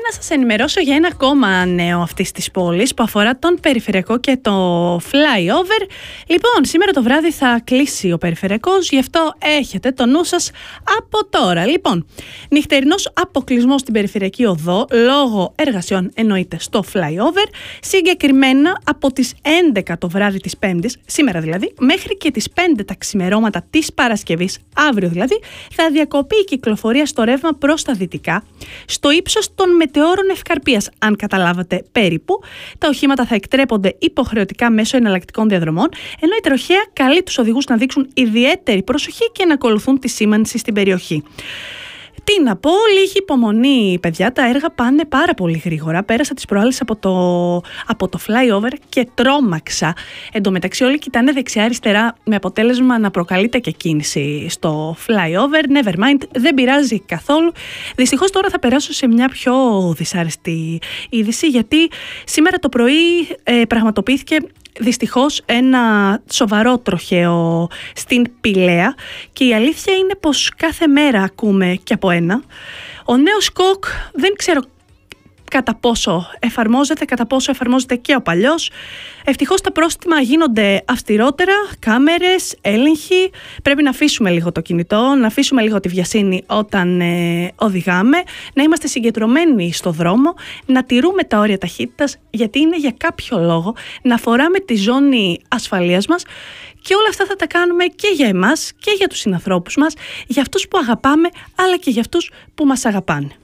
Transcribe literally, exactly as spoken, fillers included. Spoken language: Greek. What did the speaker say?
να σας ενημερώσω για ένα ακόμα νέο αυτής της πόλης που αφορά τον περιφερειακό και το flyover. Λοιπόν, σήμερα το βράδυ θα κλείσει ο περιφερειακός, γι' αυτό έχετε το νου σας από τώρα. Λοιπόν, νυχτερινός αποκλεισμός στην περιφερειακή οδό λόγω εργασιών εννοείται στο flyover, συγκεκριμένα από τις έντεκα το βράδυ της Πέμπτης, σήμερα δηλαδή, μέχρι και τις πέντε τα ξημερώματα της Παρασκευής, αύριο δηλαδή, θα διακοπεί η κυκλοφορία στο ρεύμα προς τα δυτικά, στο ύψος των μετεώρων Ευκαρπίας, αν καταλάβατε περίπου. Τα οχήματα θα εκτρέπονται υποχρεωτικά μέσω εναλλακτικών διαδρομών, ενώ η τροχέα καλεί τους οδηγούς να δείξουν ιδιαίτερη προσοχή και να ακολουθούν τη σήμανση στην περιοχή. Τι να πω, λίγη υπομονή παιδιά, τα έργα πάνε πάρα πολύ γρήγορα. Πέρασα τις προάλλες από το, από το flyover και τρόμαξα. Εν τω μεταξύ όλοι κοιτάνε δεξιά-αριστερά με αποτέλεσμα να προκαλείται και κίνηση στο flyover. Never mind, δεν πειράζει καθόλου. Δυστυχώς τώρα θα περάσω σε μια πιο δυσάρεστη είδηση, γιατί σήμερα το πρωί ε, πραγματοποιήθηκε δυστυχώς ένα σοβαρό τροχαίο στην Πηλαία και η αλήθεια είναι πως κάθε μέρα ακούμε και από ένα. Ο νέος ΚΟΚ δεν ξέρω κατά πόσο εφαρμόζεται, κατά πόσο εφαρμόζεται και ο παλιός. Ευτυχώς τα πρόστιμα γίνονται αυστηρότερα, κάμερες, έλεγχοι. Πρέπει να αφήσουμε λίγο το κινητό, να αφήσουμε λίγο τη βιασύνη όταν ε, οδηγάμε, να είμαστε συγκεντρωμένοι στο δρόμο, να τηρούμε τα όρια ταχύτητας, γιατί είναι για κάποιο λόγο να φοράμε τη ζώνη ασφαλείας μας. Και όλα αυτά θα τα κάνουμε και για εμάς και για τους συνανθρώπους μας, για αυτούς που αγαπάμε, αλλά και για αυτούς που μας αγαπάνε.